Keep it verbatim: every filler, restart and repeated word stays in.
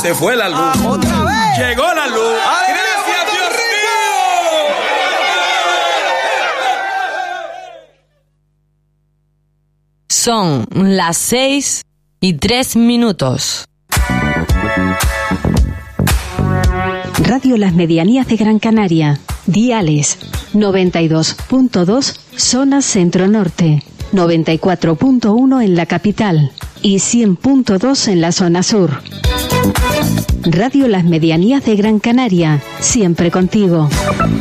Se fue la luz. Ah, otra vez. Llegó la luz. Gracias, Dios mío. Son las seis y tres minutos. Radio Las Medianías de Gran Canaria. Diales noventa y dos punto dos zona centro-norte, noventa y cuatro punto uno en la capital y cien punto dos en la zona sur. Radio Las Medianías de Gran Canaria, siempre contigo.